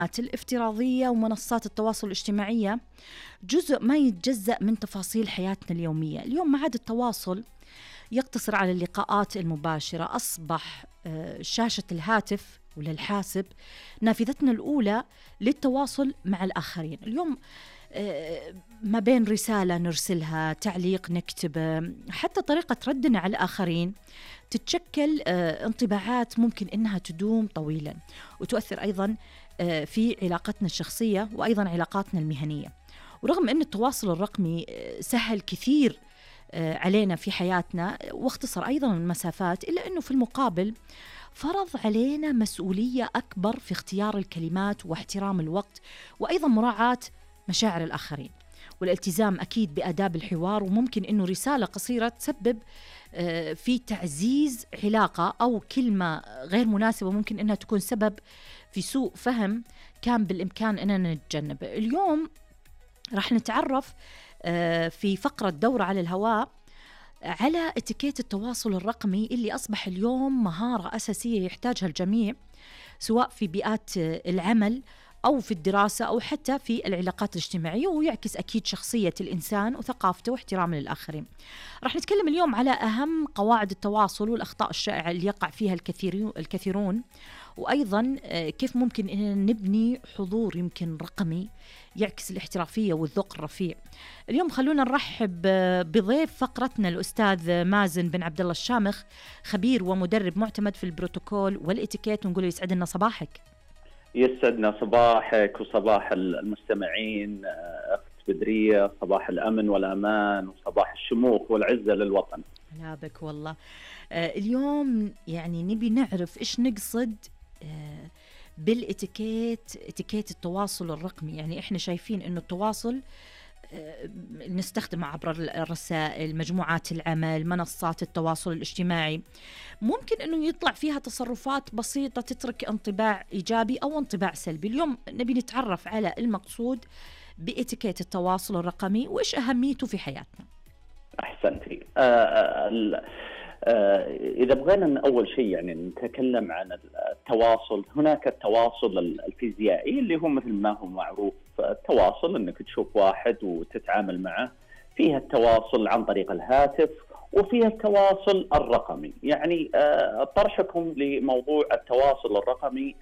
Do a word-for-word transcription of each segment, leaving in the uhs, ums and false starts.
الافتراضية ومنصات التواصل الاجتماعية جزء ما يتجزأ من تفاصيل حياتنا اليومية. اليوم ما عاد التواصل يقتصر على اللقاءات المباشرة، أصبح شاشة الهاتف ولا الحاسب نافذتنا الأولى للتواصل مع الآخرين. اليوم ما بين رسالة نرسلها، تعليق نكتبه، حتى طريقة ردنا على الآخرين تتشكل انطباعات ممكن إنها تدوم طويلا وتؤثر أيضا في علاقتنا الشخصية وأيضا علاقاتنا المهنية. ورغم أن التواصل الرقمي سهل كثير علينا في حياتنا واختصر أيضا المسافات، إلا أنه في المقابل فرض علينا مسؤولية أكبر في اختيار الكلمات واحترام الوقت وأيضا مراعاة مشاعر الآخرين والالتزام أكيد بآداب الحوار. وممكن أنه رسالة قصيرة تسبب في تعزيز علاقة، أو كلمة غير مناسبة ممكن أنها تكون سبب في سوء فهم كان بالإمكان أننا نتجنبه. اليوم راح نتعرف في فقرة دورة على الهواء على اتيكيت التواصل الرقمي اللي أصبح اليوم مهارة أساسية يحتاجها الجميع، سواء في بيئات العمل أو في الدراسة أو حتى في العلاقات الاجتماعية، ويعكس أكيد شخصية الإنسان وثقافته واحترامه للآخرين. راح نتكلم اليوم على أهم قواعد التواصل والأخطاء الشائعة اللي يقع فيها الكثيرون الكثيرون وأيضا كيف ممكن أن نبني حضور يمكن رقمي يعكس الاحترافية والذوق الرفيع. اليوم خلونا نرحب بضيف فقرتنا الأستاذ مازن بن عبد الله الشامخ، خبير ومدرب معتمد في البروتوكول والإتيكيت، ونقول يسعد لنا صباحك. يسعدنا صباحك وصباح المستمعين أخت بدرية، صباح الأمن والأمان وصباح الشموخ والعزة للوطن. لا بك والله. آه اليوم يعني نبي نعرف إيش نقصد آه بالإتيكيت، إتيكيت التواصل الرقمي. يعني إحنا شايفين إنه التواصل آه نستخدمه عبر الرسائل، مجموعات العمل، منصات التواصل الاجتماعي، ممكن أنه يطلع فيها تصرفات بسيطة تترك انطباع إيجابي أو انطباع سلبي. اليوم نبي نتعرف على المقصود بإتيكيت التواصل الرقمي وإيش أهميته في حياتنا. أحسنتي. آه آه إذا بغينا أول شيء يعني نتكلم عن التواصل، هناك التواصل الفيزيائي اللي هو مثل ما هو معروف التواصل أنك تشوف واحد وتتعامل معه، فيها التواصل عن طريق الهاتف، وفيها التواصل الرقمي. يعني طرحكم لموضوع التواصل الرقمي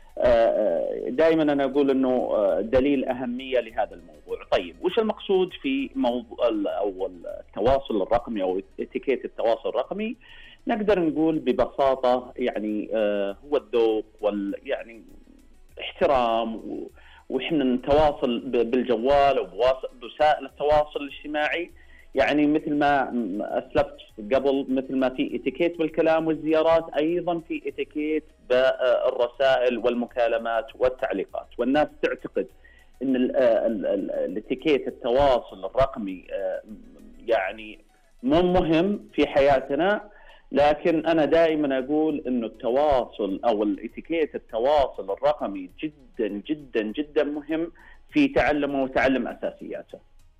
دائما أنا أقول أنه دليل أهمية لهذا الموضوع. طيب وش المقصود في موضوع أو التواصل الرقمي أو اتيكيت التواصل الرقمي؟ نقدر نقول ببساطة يعني هو الذوق وال يعني احترام، وإحنا نتواصل بالجوال أو بوسائل التواصل الاجتماعي. يعني مثل ما أسلفت قبل، مثل ما في اتيكيت بالكلام والزيارات، أيضا في اتيكيت بالرسائل والمكالمات والتعليقات. والناس تعتقد أن الاتيكيت التواصل الرقمي يعني مو مهم في حياتنا، لكن أنا دائما أقول أنه التواصل أو الاتيكيت التواصل الرقمي جدا جدا جدا مهم في تعلمه وتعلم أساسياته.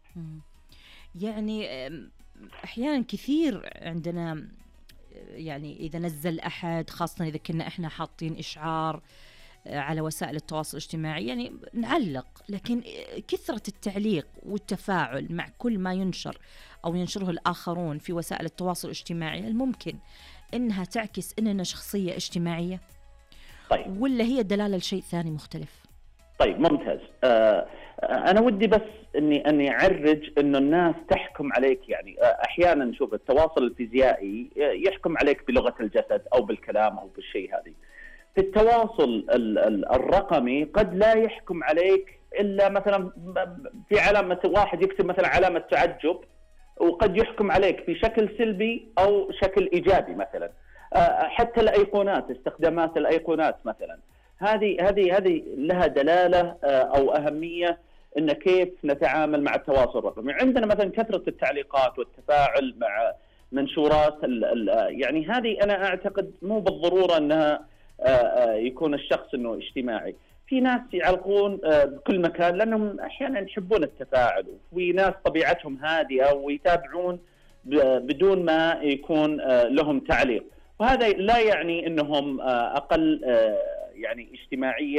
يعني أحيانا كثير عندنا يعني إذا نزل أحد، خاصة إذا كنا إحنا حاطين إشعار على وسائل التواصل الاجتماعي، يعني نعلق، لكن كثرة التعليق والتفاعل مع كل ما ينشر أو ينشره الآخرون في وسائل التواصل الاجتماعي، هل ممكن إنها تعكس إننا شخصية اجتماعية؟ طيب. ولا هي دلالة لشيء ثاني مختلف؟ طيب ممتاز. آه أنا ودي بس إني أني أعرج إنه الناس تحكم عليك. يعني أحيانا نشوف التواصل الفيزيائي يحكم عليك بلغة الجسد أو بالكلام أو بالشيء هذه. في التواصل الرقمي قد لا يحكم عليك إلا مثلا في علامة، واحد يكتب مثلا علامة تعجب، وقد يحكم عليك بشكل سلبي أو شكل إيجابي. مثلا حتى الأيقونات، استخدامات الأيقونات مثلا، هذه هذه هذه لها دلالة أو أهمية إن كيف نتعامل مع التواصل الرقمي. عندنا مثلا كثرة التعليقات والتفاعل مع منشورات ال ال يعني هذه أنا أعتقد مو بالضرورة أنها يكون الشخص إنه اجتماعي. في ناس يعلقون بكل مكان لأنهم أحيانا يحبون التفاعل، وفي ناس طبيعتهم هادئة ويتابعون بدون ما يكون لهم تعليق، وهذا لا يعني أنهم أقل يعني اجتماعية.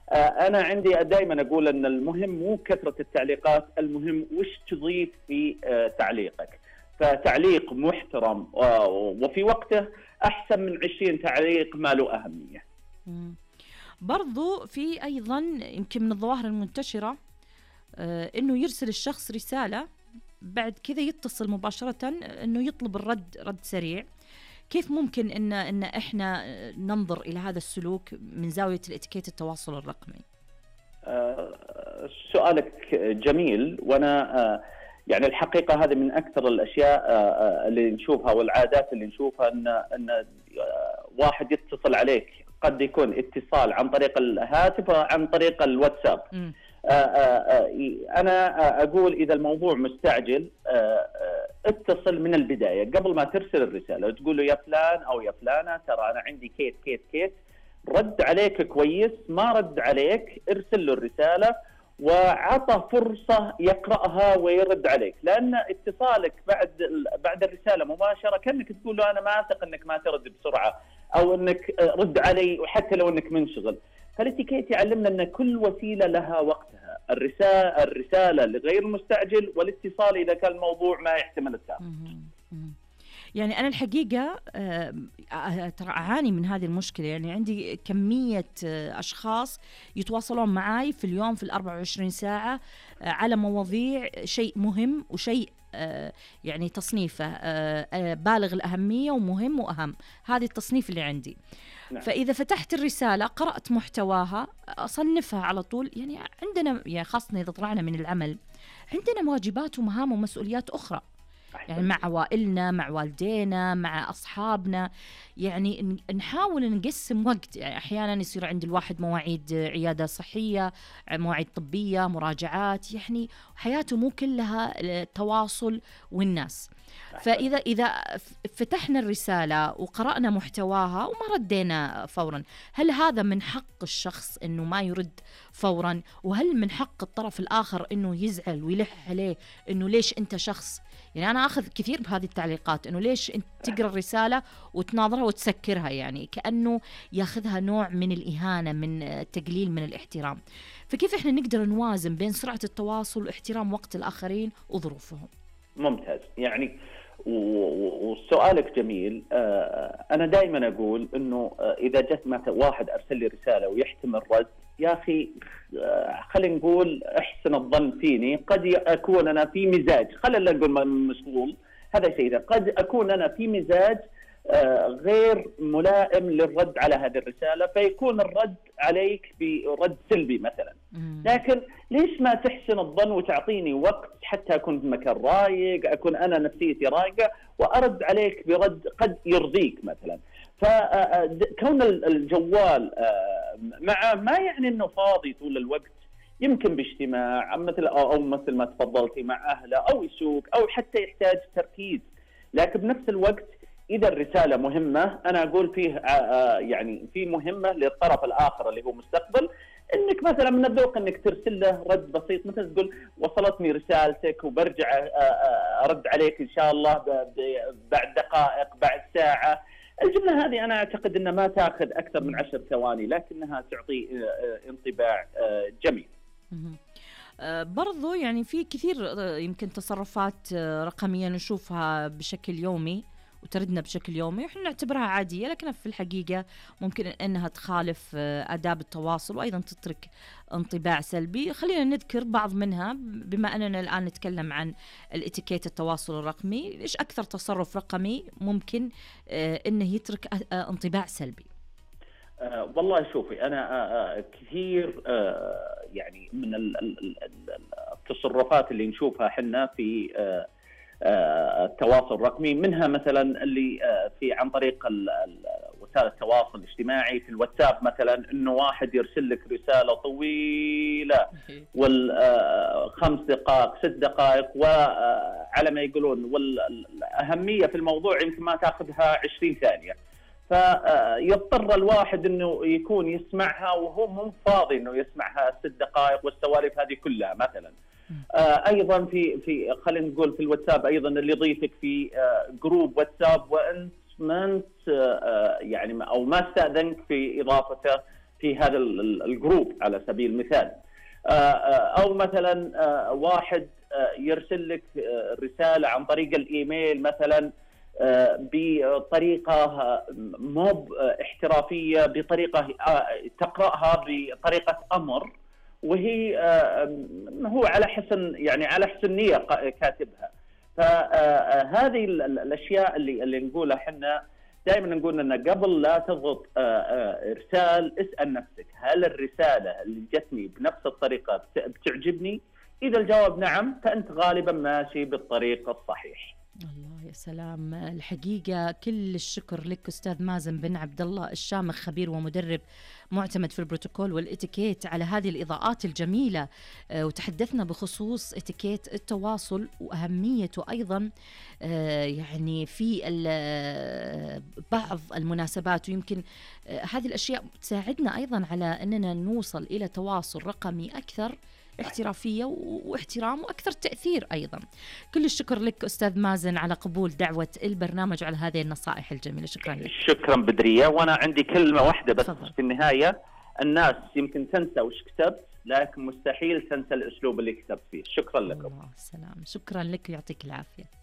أنا عندي دائما أقول أن المهم مو كثرة التعليقات، المهم وش تضيف في تعليقك. فتعليق محترم وفي وقته أحسن من عشرين تعليق ما له أهمية. برضو في أيضا يمكن من الظواهر المنتشرة أنه يرسل الشخص رسالة بعد كذا يتصل مباشرة أنه يطلب الرد رد سريع. كيف ممكن إن إن إحنا ننظر إلى هذا السلوك من زاوية الاتيكيت التواصل الرقمي؟ أه سؤالك جميل، وأنا أه يعني الحقيقة هذه من أكثر الأشياء أه اللي نشوفها والعادات اللي نشوفها، أن أن أه واحد يتصل عليك قد يكون اتصال عن طريق الهاتف عن طريق الواتساب. م. أنا أقول إذا الموضوع مستعجل اتصل من البداية قبل ما ترسل الرسالة وتقول له يا فلان أو يا فلانة ترى أنا عندي كيت كيت كيت، رد عليك كويس، ما رد عليك ارسل له الرسالة وعطى فرصة يقرأها ويرد عليك، لأن اتصالك بعد بعد الرسالة مباشرة كأنك تقول له أنا ما أثق أنك ما ترد بسرعة أو أنك رد علي وحتى لو أنك منشغل. فالاتيكيت يعلمنا أن كل وسيلة لها وقتها، الرسالة الرسالة لغير المستعجل، والاتصال إذا كان الموضوع ما يحتمل التأخير. يعني أنا الحقيقة ترى أعاني من هذه المشكلة، يعني عندي كمية أشخاص يتواصلون معي في اليوم في الأربع وعشرين ساعة على مواضيع شيء مهم وشيء يعني تصنيفه بالغ الأهمية ومهم وأهم، هذه التصنيف اللي عندي. نعم. فإذا فتحت الرسالة قرأت محتواها أصنفها على طول. يعني عندنا يعني خاصة إذا طلعنا من العمل عندنا واجبات ومهام ومسؤوليات أخرى، يعني مع عوائلنا مع والدينا مع أصحابنا، يعني نحاول نقسم وقت. يعني أحيانا يصير عند الواحد مواعيد عيادة صحية، مواعيد طبية، مراجعات، يعني حياته مو كلها تواصل والناس. فإذا إذا فتحنا الرسالة وقرأنا محتواها وما ردينا فورا، هل هذا من حق الشخص إنه ما يرد فورا؟ وهل من حق الطرف الآخر إنه يزعل ويلح عليه إنه ليش أنت شخص؟ يعني أنا أخذ كثير بهذه التعليقات إنه ليش أنت تقرأ الرسالة وتناظرها وتسكرها، يعني كأنه ياخذها نوع من الإهانة، من تقليل من الاحترام. فكيف إحنا نقدر نوازن بين سرعة التواصل واحترام وقت الآخرين وظروفهم؟ ممتاز. يعني وسؤالك جميل. أنا دائما أقول إنه إذا جت مثلا واحد أرسل لي رسالة ويحتمل رد، يا أخي خلينا نقول احسن الظن فيني، قد أكون أنا في مزاج، خلينا نقول مشغول، هذا شيء. قد أكون أنا في مزاج غير ملائم للرد على هذه الرسالة، فيكون الرد عليك برد سلبي مثلا. لكن ليش ما تحسن الظن وتعطيني وقت حتى أكون في مكان رايق، أكون أنا نفسيتي رايقة وأرد عليك برد قد يرضيك مثلا. فكون الجوال مع ما يعني أنه فاضي طول الوقت، يمكن باجتماع مثل أو مثل ما تفضلتي مع أهله أو يسوق أو حتى يحتاج تركيز، لكن بنفس الوقت إذا الرسالة مهمة، أنا أقول فيه يعني في مهمة للطرف الآخر اللي هو مستقبل، إنك مثلا من الذوق إنك ترسل له رد بسيط، مثل تقول وصلتني رسالتك وبرجع أرد عليك إن شاء الله بعد دقائق بعد ساعة. الجملة هذه أنا أعتقد أنها ما تأخذ أكثر من عشر ثواني، لكنها تعطي انطباع جميل. برضو يعني في كثير يمكن تصرفات رقمية نشوفها بشكل يومي وتردنا بشكل يومي وإحنا نعتبرها عادية، لكنها في الحقيقة ممكن أنها تخالف آداب التواصل وأيضا تترك انطباع سلبي. خلينا نذكر بعض منها بما أننا الآن نتكلم عن الاتيكيت التواصل الرقمي. إيش أكثر تصرف رقمي ممكن أنه يترك انطباع سلبي؟ أه والله شوفي، أنا أه كثير أه يعني من التصرفات اللي نشوفها حنا في أه التواصل الرقمي، منها مثلا اللي في عن طريق وسائل التواصل الاجتماعي في الواتساب مثلا، انه واحد يرسل لك رساله طويله والخمس دقائق ست دقائق، وعلى ما يقولون والاهميه في الموضوع يمكن ما تاخذها عشرين ثانيه، فيضطر الواحد انه يكون يسمعها وهو مو فاضي انه يسمعها ست دقائق والسوالف هذه كلها مثلا. آه ايضا في في خلينا نقول في الواتساب ايضا اللي يضيفك في آه جروب واتساب وانت ما انت آه يعني او ما استاذنك في اضافته في هذا الجروب على سبيل المثال. أو مثلا واحد يرسل لك رسالة عن طريق الإيميل مثلا بطريقة مو احترافية، بطريقة تقرأها بطريقة أمر، وهي هو على حسن يعني على حسن نية كاتبها. فهذه الأشياء اللي اللي نقولها احنا دائما نقول ان قبل لا تضغط ارسال اسأل نفسك هل الرسالة اللي جتني بنفس الطريقة بتعجبني؟ إذا الجواب نعم فأنت غالبا ماشي بالطريق الصحيح. الله يا سلام، الحقيقة كل الشكر لك أستاذ مازن بن عبد الله الشامخ، خبير ومدرب معتمد في البروتوكول والإتيكيت، على هذه الإضاءات الجميلة. وتحدثنا بخصوص إتيكيت التواصل وأهميته أيضا يعني في بعض المناسبات، ويمكن هذه الأشياء تساعدنا أيضا على أننا نوصل إلى تواصل رقمي أكثر احترافية واحترام وأكثر تأثير أيضا. كل الشكر لك أستاذ مازن على قبول دعوة البرنامج وعلى هذه النصائح الجميلة. شكرا لك. شكرا بدرية. وأنا عندي كلمة واحدة بس فضل. في النهاية، الناس يمكن تنسى وش كتبت لكن مستحيل تنسى الأسلوب اللي كتبت فيه. شكرا لكم. الله سلام، شكرا لك ويعطيك العافية.